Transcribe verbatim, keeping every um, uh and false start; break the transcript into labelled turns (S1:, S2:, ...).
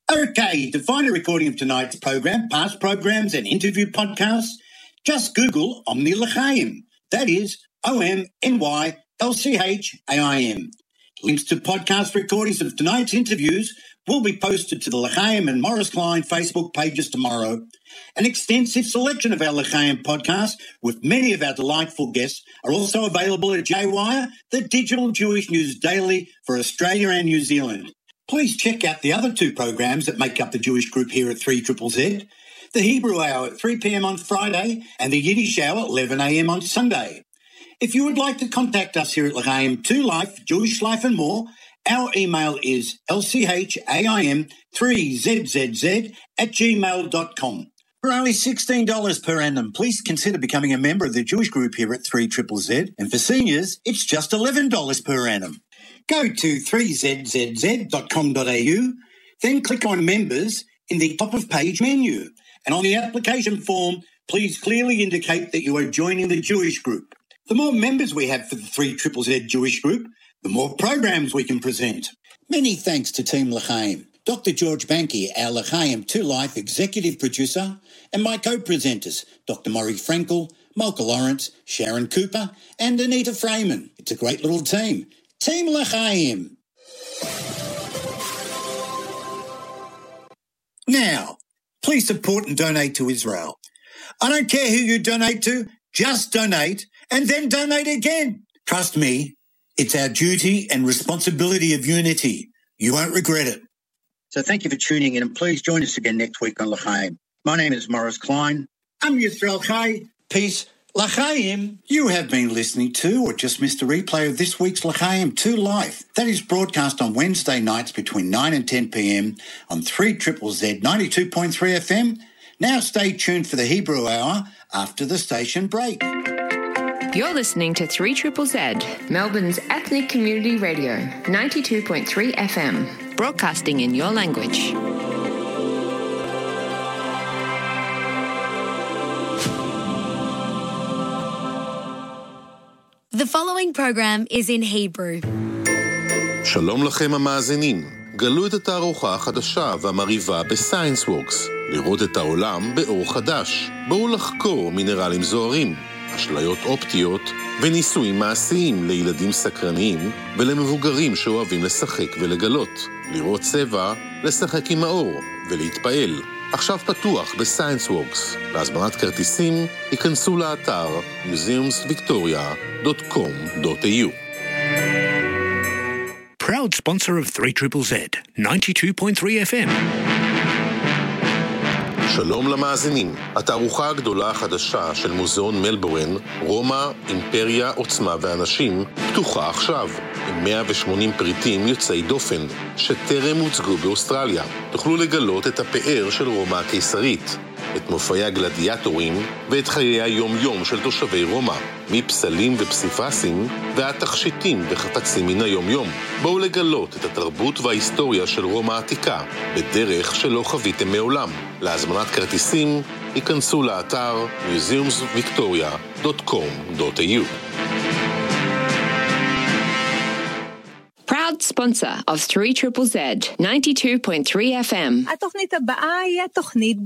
S1: Okay, to find a recording of tonight's program, past programs and interview podcasts, just Google Omni L'chaim. That is O M N Y L C H A I M. Links to podcast recordings of tonight's interviews will be posted to the L'chaim and Morris Klein Facebook pages tomorrow. An extensive selection of our L'chaim podcasts with many of our delightful guests are also available at J Wire, the digital Jewish news daily for Australia and New Zealand. Please check out the other two programs that make up the Jewish group here at three triple Z, the Hebrew Hour at three p.m. on Friday and the Yiddish Hour at eleven a.m. on Sunday. If you would like to contact us here at L'chaim two Life, Jewish Life and more, our email is L C H A I M three Z Z Z at gmail dot com. For only sixteen dollars per annum, please consider becoming a member of the Jewish group here at three triple Z, and for seniors, it's just eleven dollars per annum. Go to three z z z dot com dot a u, then click on Members in the top of page menu, and on the application form, please clearly indicate that you are joining the Jewish group. The more members we have for the three triple Z Jewish group, the more programs we can present. Many thanks to Team L'chaim, Doctor George Banky, our L'chaim two Life executive producer, and my co-presenters, Doctor Maury Frankel, Malka Lawrence, Sharon Cooper, and Anita Freeman. It's a great little team. Team L'chaim. Now, please support and donate to Israel. I don't care who you donate to, just donate and then donate again. Trust me, it's our duty and responsibility of unity. You won't regret it. So thank you for tuning in, and please join us again next week on L'chaim. My name is Morris Klein. I'm Yisrael Chai. Peace. L'chaim. You have been listening to or just missed a replay of this week's L'chaim two Life. That is broadcast on Wednesday nights between nine and ten p.m. on three triple Z ninety-two point three F M. Now stay tuned for the Hebrew Hour after the station break.
S2: You're listening to three triple Z, Melbourne's ethnic community radio, ninety-two point three F M, broadcasting in your language.
S3: The following program is in Hebrew.
S4: שלום לכם המאזינים. גלו את התערוכה החדשה והמריבה בסיינס וורקס. לראות את העולם באור חדש. בואו לחקור מינרלים זוהרים, אשליות אופטיות וניסויים מעשיים לילדים סקרניים ולמבוגרים שאוהבים לשחק ולגלות. לראות צבע, לשחק עם האור ולהתפעל. עכשיו פתוח בסיינס וורקס. להזמנת כרטיסים, היכנסו לאתר museums victoria dot com dot a u.
S5: Proud sponsor of three triple Z, ninety-two point three F M.
S4: שלום למאזינים. התערוכה הגדולה החדשה של מוזיאון מלבורן, רומא, אימפריה, עוצמה ואנשים, פתוחה עכשיו, עם מאה ושמונים פריטים יוצאי דופן, שטרם הוצגו באוסטרליה. תוכלו לגלות את הפאר של רומא הקיסרית, את מופעי הגלדיאטורים ואת חיי היום-יום של תושבי רומא, מפסלים ופסיפסים ועד תכשיטים וחפצים מן היום-יום. בואו לגלות את התרבות וההיסטוריה של רומא העתיקה, בדרך שלא חוויתם מעולם. להזמנת כרטיסים, היכנסו לאתר museums victoria dot com dot a u.
S2: Proud sponsor of three triple Z, ninety-two point three F M.
S6: התוכנית הבאה היא התוכנית